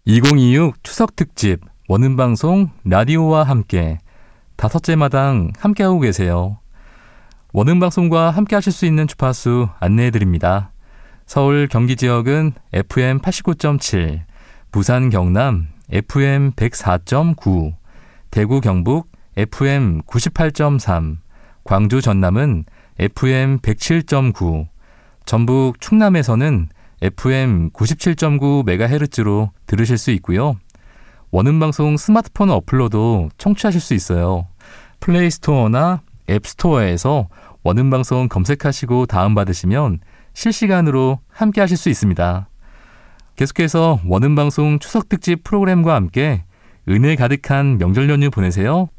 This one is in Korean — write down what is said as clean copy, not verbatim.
2026 추석 특집 원음방송 라디오와 함께 5째 마당 함께하고 계세요. 원음방송과 함께하실 수 있는 주파수 안내해드립니다. 서울 경기 지역은 FM 89.7, 부산 경남 FM 104.9, 대구 경북 FM 98.3, 광주 전남은 FM 107.9, 전북 충남에서는 FM 97.9MHz로 들으실 수 있고요. 원음방송 스마트폰 어플로도 청취하실 수 있어요. 플레이스토어나 앱스토어에서 원음방송 검색하시고 다운받으시면 실시간으로 함께 하실 수 있습니다. 계속해서 원음방송 추석특집 프로그램과 함께 은혜 가득한 명절 연휴 보내세요.